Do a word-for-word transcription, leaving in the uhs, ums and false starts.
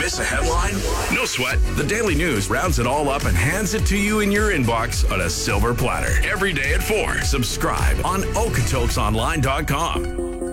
Miss a headline? No sweat. The Daily News rounds it all up and hands it to you in your inbox on a silver platter. Every day at four. Subscribe on Okotoks Online dot com.